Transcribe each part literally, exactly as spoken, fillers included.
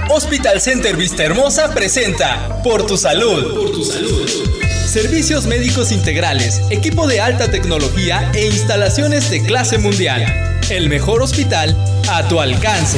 Hospital Center Vista Hermosa presenta Por tu Salud. Por tu Salud. Servicios médicos integrales, equipo de alta tecnología e instalaciones de clase mundial. El mejor hospital a tu alcance.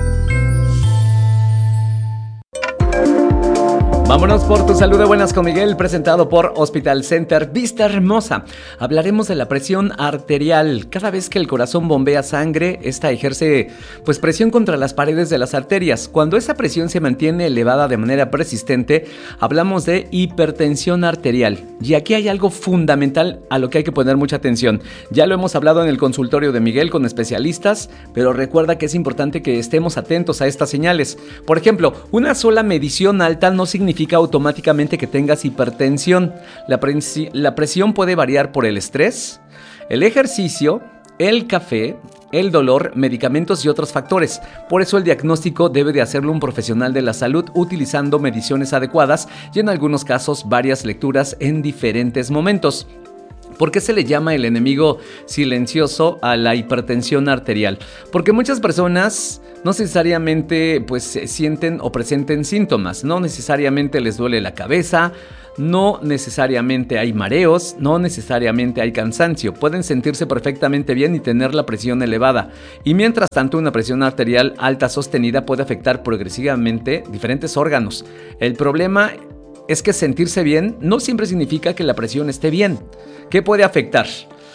Vámonos por tu salud de buenas con Miguel, presentado por Hospital Center Vista Hermosa. Hablaremos de la presión arterial. Cada vez que el corazón bombea sangre, esta ejerce pues presión contra las paredes de las arterias. Cuando esa presión se mantiene elevada de manera persistente, hablamos de hipertensión arterial. Y aquí hay algo fundamental a lo que hay que poner mucha atención. Ya lo hemos hablado en el consultorio de Miguel con especialistas, pero recuerda que es importante que estemos atentos a estas señales. Por ejemplo, una sola medición alta no significa automáticamente que tengas hipertensión. La, presi- la presión puede variar por el estrés, el ejercicio, el café, el dolor, medicamentos y otros factores. Por eso el diagnóstico debe de hacerlo un profesional de la salud utilizando mediciones adecuadas y en algunos casos varias lecturas en diferentes momentos. ¿Por qué se le llama el enemigo silencioso a la hipertensión arterial? Porque muchas personas no necesariamente pues, sienten o presenten síntomas. No necesariamente les duele la cabeza, no necesariamente hay mareos, no necesariamente hay cansancio. Pueden sentirse perfectamente bien y tener la presión elevada. Y mientras tanto, una presión arterial alta sostenida puede afectar progresivamente diferentes órganos. El problema es que sentirse bien no siempre significa que la presión esté bien. ¿Qué puede afectar?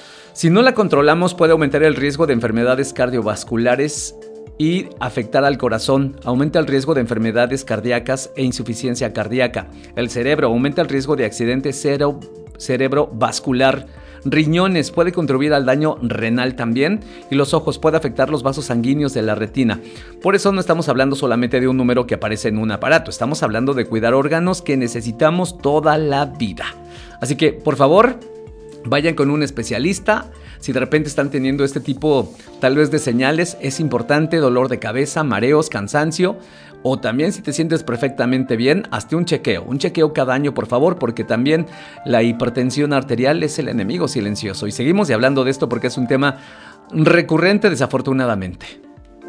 Si no la controlamos, puede aumentar el riesgo de enfermedades cardiovasculares y afectar al corazón. Aumenta el riesgo de enfermedades cardíacas e insuficiencia cardíaca. El cerebro aumenta el riesgo de accidente cero- cerebrovascular. Riñones puede contribuir al daño renal también, y los ojos puede afectar los vasos sanguíneos de la retina. Por eso no estamos hablando solamente de un número que aparece en un aparato, estamos hablando de cuidar órganos que necesitamos toda la vida. Así que, por favor, vayan con un especialista. Si de repente están teniendo este tipo tal vez de señales, es importante: dolor de cabeza, mareos, cansancio. O también, si te sientes perfectamente bien, hazte un chequeo. Un chequeo cada año, por favor, porque también la hipertensión arterial es el enemigo silencioso. Y seguimos hablando de esto porque es un tema recurrente, desafortunadamente.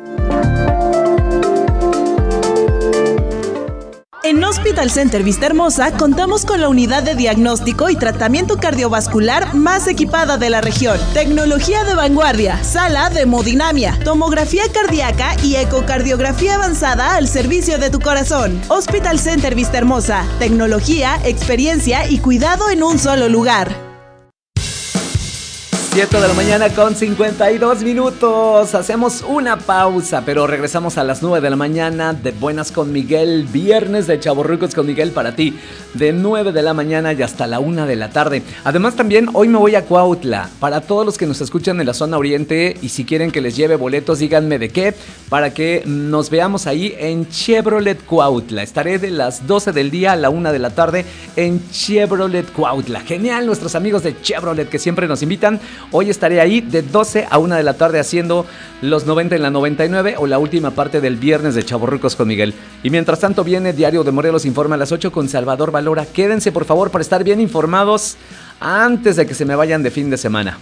En Hospital Center Vista Hermosa contamos con la unidad de diagnóstico y tratamiento cardiovascular más equipada de la región. Tecnología de vanguardia, sala de hemodinamia, tomografía cardíaca y ecocardiografía avanzada al servicio de tu corazón. Hospital Center Vista Hermosa, tecnología, experiencia y cuidado en un solo lugar. siete de la mañana con cincuenta y dos minutos. Hacemos una pausa, pero regresamos a las nueve de la mañana de Buenas con Miguel. Viernes de Chavorrucos con Miguel para ti, de nueve de la mañana y hasta la una de la tarde. Además, también hoy me voy a Cuautla. Para todos los que nos escuchan en la zona oriente y si quieren que les lleve boletos, díganme de qué, para que nos veamos ahí en Chevrolet Cuautla. Estaré de las doce del día a la una de la tarde en Chevrolet Cuautla. Genial, nuestros amigos de Chevrolet que siempre nos invitan. Hoy estaré ahí de doce a una de la tarde haciendo los noventa en la noventa y nueve o la última parte del viernes de Chavorrucos con Miguel. Y mientras tanto viene Diario de Morelos Informa a las ocho con Salvador Valora. Quédense por favor para estar bien informados antes de que se me vayan de fin de semana.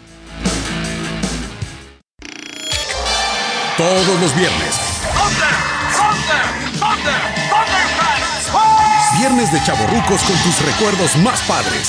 Todos los viernes. Viernes de Chavorrucos con tus recuerdos más padres.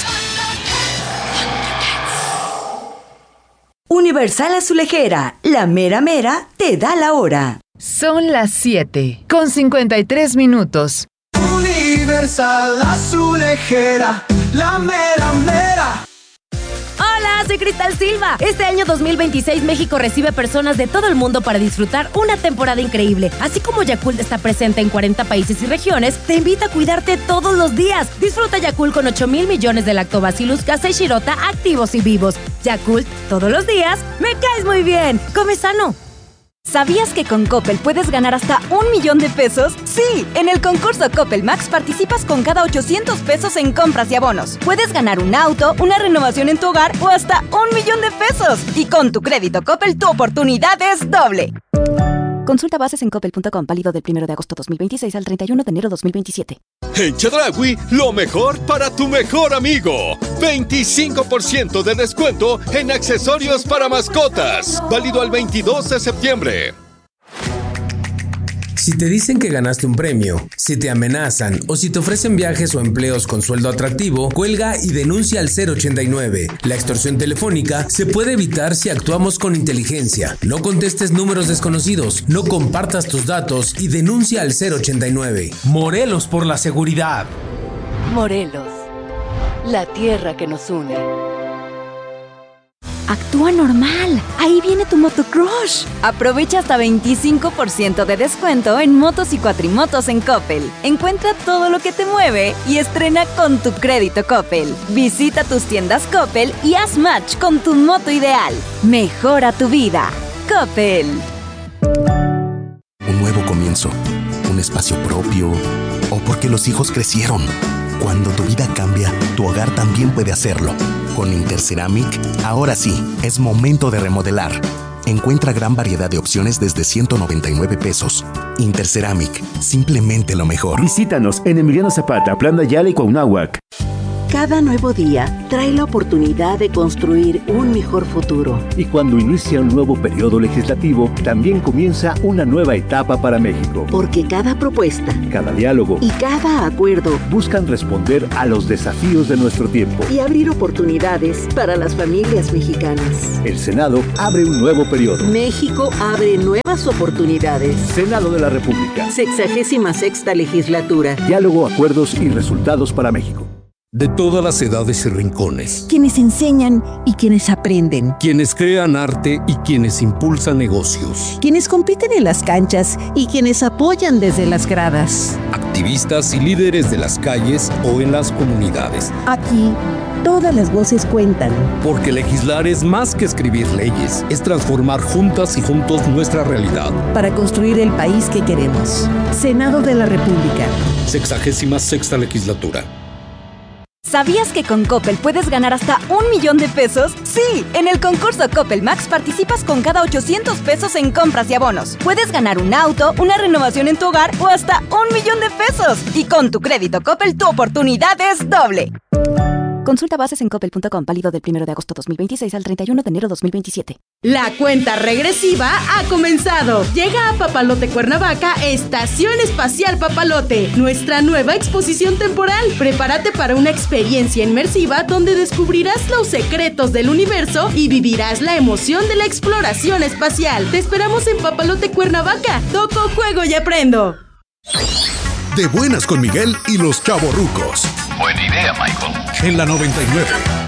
Universal Azulejera, la mera mera te da la hora. Son las siete con cincuenta y tres minutos. Universal Azulejera, la mera mera. Hola, soy Cristal Silva. Este año dos mil veintiséis México recibe personas de todo el mundo para disfrutar una temporada increíble. Así como Yakult está presente en cuarenta países y regiones, te invita a cuidarte todos los días. Disfruta Yakult con ocho mil millones de lactobacillus casei shirota activos y vivos. Yakult, todos los días, me caes muy bien. Come sano. ¿Sabías que con Coppel puedes ganar hasta un millón de pesos? Sí, en el concurso Coppel Max participas con cada ochocientos pesos en compras y abonos. Puedes ganar un auto, una renovación en tu hogar o hasta un millón de pesos. Y con tu crédito Coppel, tu oportunidad es doble. Consulta bases en coppel punto com, válido del primero de agosto dos mil veintiséis al treinta y uno de enero dos mil veintisiete. En Chedraui, lo mejor para tu mejor amigo. veinticinco por ciento de descuento en accesorios para mascotas. Válido al veintidós de septiembre. Si te dicen que ganaste un premio, si te amenazan o si te ofrecen viajes o empleos con sueldo atractivo, cuelga y denuncia al cero ochenta y nueve. La extorsión telefónica se puede evitar si actuamos con inteligencia. No contestes números desconocidos, no compartas tus datos y denuncia al cero ochenta y nueve. Morelos por la seguridad. Morelos, la tierra que nos une. Actúa normal. Ahí viene tu motocrush. Aprovecha hasta veinticinco por ciento de descuento en motos y cuatrimotos en Coppel. Encuentra todo lo que te mueve y estrena con tu crédito Coppel. Visita tus tiendas Coppel y haz match con tu moto ideal. Mejora tu vida. Coppel. Un nuevo comienzo, un espacio propio o porque los hijos crecieron. Cuando tu vida cambia, tu hogar también puede hacerlo. Con Interceramic, ahora sí, es momento de remodelar. Encuentra gran variedad de opciones desde ciento noventa y nueve pesos. Interceramic, simplemente lo mejor. Visítanos en Emiliano Zapata, Plan de Ayala y Cuauhnáhuac. Cada nuevo día trae la oportunidad de construir un mejor futuro. Y cuando inicia un nuevo periodo legislativo, también comienza una nueva etapa para México. Porque cada propuesta, cada diálogo y cada acuerdo buscan responder a los desafíos de nuestro tiempo y abrir oportunidades para las familias mexicanas. El Senado abre un nuevo periodo. México abre nuevas oportunidades. Senado de la República. Sexagésima sexta legislatura. Diálogo, acuerdos y resultados para México. De todas las edades y rincones. Quienes enseñan y quienes aprenden. Quienes crean arte y quienes impulsan negocios. Quienes compiten en las canchas y quienes apoyan desde las gradas. Activistas y líderes de las calles o en las comunidades. Aquí, todas las voces cuentan. Porque legislar es más que escribir leyes, es transformar juntas y juntos nuestra realidad. Para construir el país que queremos. Senado de la República. Sexagésima sexta legislatura. ¿Sabías que con Coppel puedes ganar hasta un millón de pesos? ¡Sí! En el concurso Coppel Max participas con cada ochocientos pesos en compras y abonos. Puedes ganar un auto, una renovación en tu hogar o hasta un millón de pesos. Y con tu crédito Coppel, tu oportunidad es doble. Consulta bases en coppel punto com, válido del primero de agosto dos mil veintiséis al treinta y uno de enero dos mil veintisiete. La cuenta regresiva ha comenzado. Llega a Papalote Cuernavaca Estación Espacial Papalote, nuestra nueva exposición temporal. Prepárate para una experiencia inmersiva donde descubrirás los secretos del universo y vivirás la emoción de la exploración espacial. Te esperamos en Papalote Cuernavaca. Toco, juego y aprendo. De buenas con Miguel y los chavorrucos. Buena idea, Michael. En la noventa y nueve.